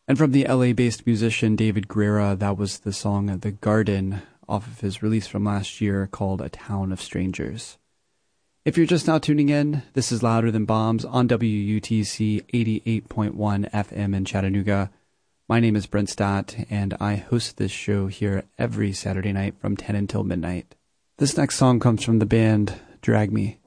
And from the LA-based musician David Guerra, that was the song The Garden off of his release from last year called A Town of Strangers. If you're just now tuning in, this is Louder Than Bombs on WUTC 88.1 FM in Chattanooga. My name is Brent Stott, and I host this show here every Saturday night from 10 until midnight. This next song comes from the band Drag Me.